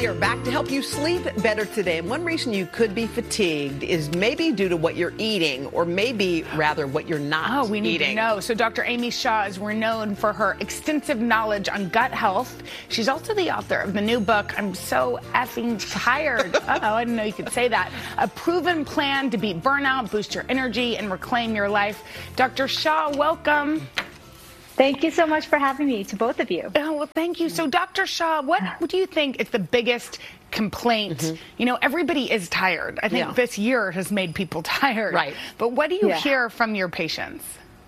We are back to help you sleep better today. And one reason you could be fatigued is maybe due to what you're eating, or maybe rather what you're not eating. Oh, we need to know. So Dr. Amy Shah is renowned for her extensive knowledge on gut health. She's also the author of the new book, I'm So Effing Tired. Uh-oh, I didn't know you could say that. A proven plan to beat burnout, boost your energy, and reclaim your life. Dr. Shah, welcome. Thank you so much for having me, to both of you. Oh, well, thank you. So, Dr. Shah, what do you think is the biggest complaint? You know, everybody is tired. I think this year has made people tired. Right. But what do you hear from your patients?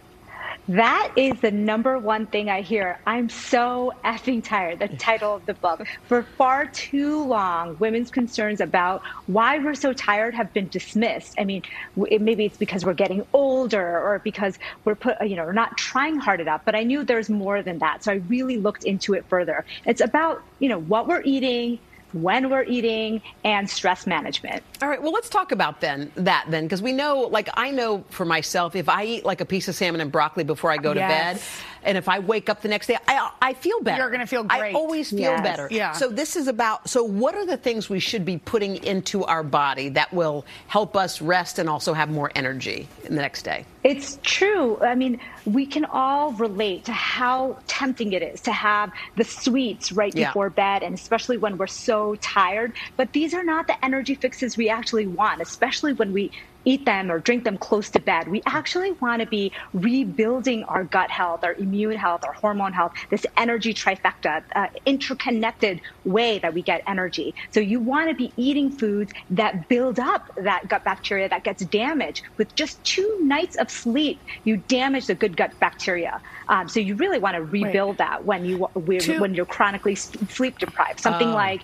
That is the number one thing I hear. I'm so effing tired, the title of the book. For far too long, women's concerns about why we're so tired have been dismissed. I mean, maybe it's because we're getting older, or because we're not trying hard enough. But I knew there's more than that. So I really looked into it further. It's about, what we're eating, when we're eating, and stress management. All right, well, let's talk about that because we know, I know for myself, if I eat like a piece of salmon and broccoli before I go to bed, and if I wake up the next day, I feel better. You're going to feel great. I always feel better. Yeah. So this is about, what are the things we should be putting into our body that will help us rest and also have more energy in the next day? It's true. I mean, we can all relate to how tempting it is to have the sweets right before bed, and especially when we're so tired. But these are not the energy fixes we actually want, especially when we eat them or drink them close to bed. We actually want to be rebuilding our gut health, our immune health, our hormone health, this energy trifecta, interconnected way that we get energy. So you want to be eating foods that build up that gut bacteria that gets damaged. With just 2 nights of sleep, you damage the good gut bacteria. So you really want to rebuild that when you're chronically sleep deprived. Something like,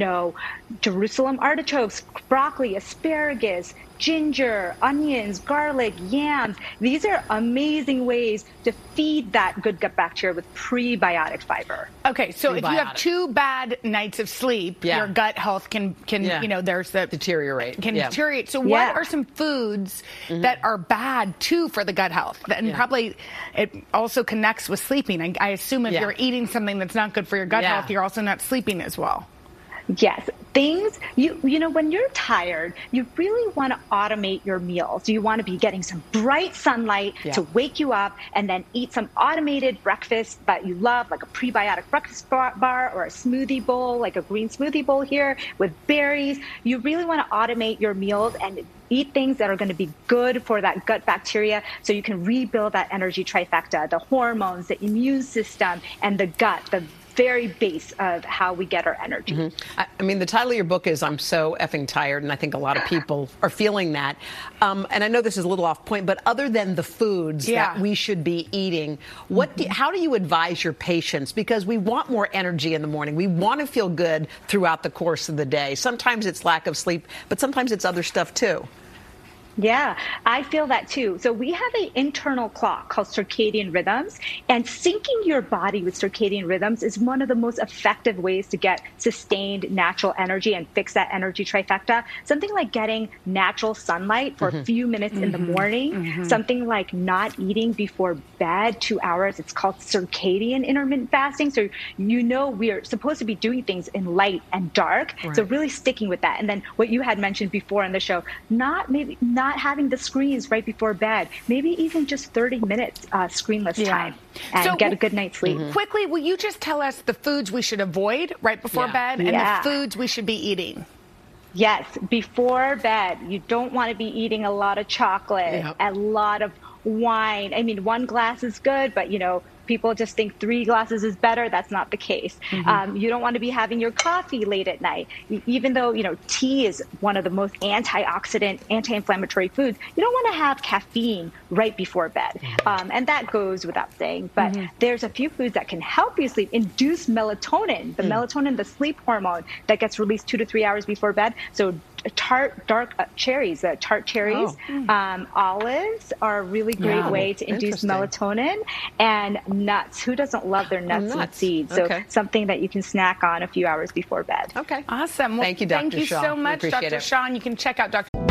Jerusalem artichokes, broccoli, asparagus, ginger, onions, garlic, yams. These are amazing ways to feed that good gut bacteria with prebiotic fiber. Okay, so if you have 2 bad nights of sleep, your gut health can there's the deteriorate. Can deteriorate. So what are some foods that are bad too for the gut health? And probably it also connects with sleeping. I assume if you're eating something that's not good for your gut health, you're also not sleeping as well. Yes. Things, when you're tired, you really want to automate your meals. You want to be getting some bright sunlight to wake you up, and then eat some automated breakfast that you love, like a prebiotic breakfast bar or a smoothie bowl, like a green smoothie bowl here with berries. You really want to automate your meals and eat things that are going to be good for that gut bacteria, so you can rebuild that energy trifecta, the hormones, the immune system, and the gut, the very base of how we get our energy. I mean, the title of your book is I'm So Effing Tired, and I think a lot of people are feeling that. And I know this is a little off point, but other than the foods that we should be eating, how do you advise your patients? Because we want more energy in the morning. We want to feel good throughout the course of the day. Sometimes it's lack of sleep, but sometimes it's other stuff too. Yeah, I feel that too. So we have an internal clock called circadian rhythms, and syncing your body with circadian rhythms is one of the most effective ways to get sustained natural energy and fix that energy trifecta. Something like getting natural sunlight for a few minutes in the morning, something like not eating before bed 2 hours. It's called circadian intermittent fasting. So we are supposed to be doing things in light and dark. Right. So really sticking with that. And then what you had mentioned before on the show, not having the screens right before bed, maybe even just 30 minutes screenless time, and get a good night's sleep. Quickly, will you just tell us the foods we should avoid right before bed and the foods we should be eating? Yes, before bed, you don't want to be eating a lot of chocolate, a lot of wine. I mean, 1 glass is good, but people just think 3 glasses is better. That's not the case. You don't want to be having your coffee late at night. Even though, tea is one of the most antioxidant, anti-inflammatory foods, you don't want to have caffeine right before bed. And that goes without saying. But there's a few foods that can help you sleep, induce melatonin, the melatonin, the sleep hormone that gets released 2 to 3 hours before bed. So dark cherries, tart cherries, olives are a really great way to induce melatonin, and nuts. Who doesn't love their nuts and seeds? So something that you can snack on a few hours before bed. Okay. Awesome. Well, thank you, Dr. Shaw. Thank you so much, Dr. Shaw. And you can check out Dr.